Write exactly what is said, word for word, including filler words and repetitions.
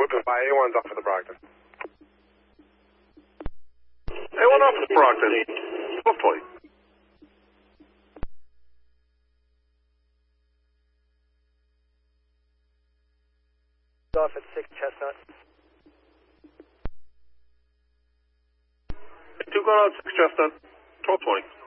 Goodbye. A one's off for the Brockton. A one off for the Brockton. twelve twenty. Off at six Chestnut. Two going out, six Chestnut. twelve twenty.